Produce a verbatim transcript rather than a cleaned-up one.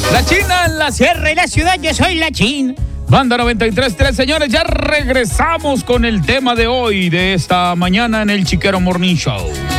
La China en la sierra y la ciudad, yo soy la China. Banda noventa y tres punto tres, señores, ya regresamos con el tema de hoy, de esta mañana en el Chiquero Morning Show.